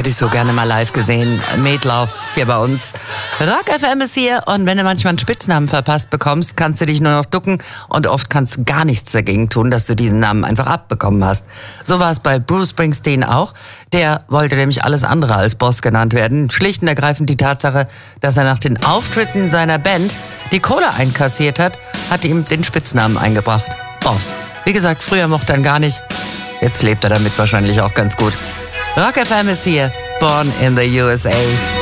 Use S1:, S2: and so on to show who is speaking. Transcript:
S1: Hätte ich so gerne mal live gesehen. Meatloaf hier bei uns. Rock FM ist hier und wenn du manchmal einen Spitznamen verpasst bekommst, kannst du dich nur noch ducken und oft kannst du gar nichts dagegen tun, dass du diesen Namen einfach abbekommen hast. So war es bei Bruce Springsteen auch. Der wollte nämlich alles andere als Boss genannt werden. Schlicht und ergreifend die Tatsache, dass er nach den Auftritten seiner Band die Kohle einkassiert hat ihm den Spitznamen eingebracht. Boss. Wie gesagt, früher mochte er ihn gar nicht. Jetzt lebt er damit wahrscheinlich auch ganz gut. Rock FM ist hier, born in the USA.